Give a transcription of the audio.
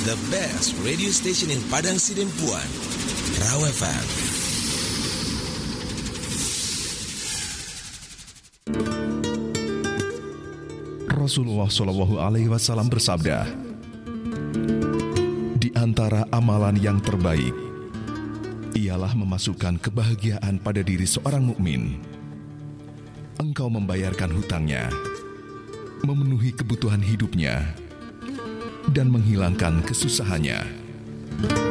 the best radio station in Padang Sidempuan, Raw FM. Rasulullah Shallallahu Alaihi Wasallam bersabda, di antara amalan yang terbaik ialah memasukkan kebahagiaan pada diri seorang mukmin. Engkau membayarkan hutangnya, memenuhi kebutuhan hidupnya, dan menghilangkan kesusahannya.